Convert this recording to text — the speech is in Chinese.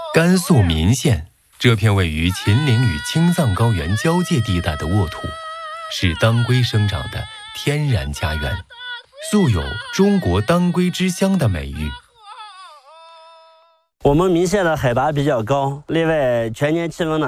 甘肃岷县这片位于秦岭与青藏高原交界地带的沃土，是当归生长的天然家园，素有中国当归之乡的美誉。 我们岷县的海拔比较高，另外全年气温呢